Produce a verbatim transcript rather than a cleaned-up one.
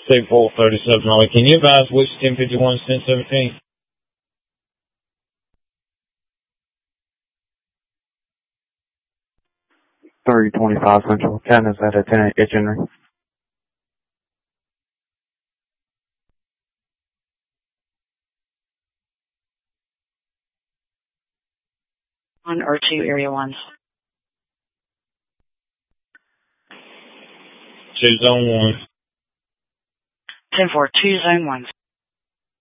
State four thirty-seven, Raleigh. Can you advise which ten fifty-one is ten seventeen? three twenty-five Central. Candace at a ten H. Henry. One or two area ones. Two zone one. ten four, two zone ones.